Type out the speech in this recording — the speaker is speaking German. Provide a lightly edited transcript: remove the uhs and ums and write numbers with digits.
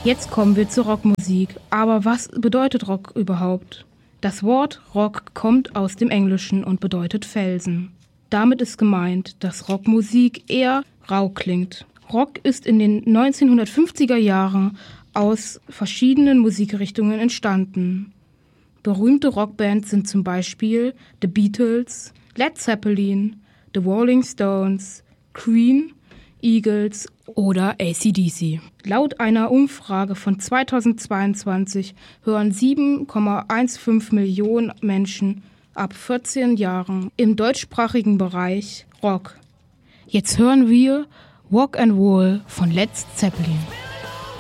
Jetzt kommen wir zur Rockmusik. Aber was bedeutet Rock überhaupt? Das Wort Rock kommt aus dem Englischen und bedeutet Felsen. Damit ist gemeint, dass Rockmusik eher rau klingt. Rock ist in den 1950er Jahren aus verschiedenen Musikrichtungen entstanden. Berühmte Rockbands sind zum Beispiel The Beatles, Led Zeppelin, The Rolling Stones, Queen, Eagles oder AC/DC. Laut einer Umfrage von 2022 hören 7,15 Millionen Menschen ab 14 Jahren im deutschsprachigen Bereich Rock. Jetzt hören wir Rock and Roll von Led Zeppelin.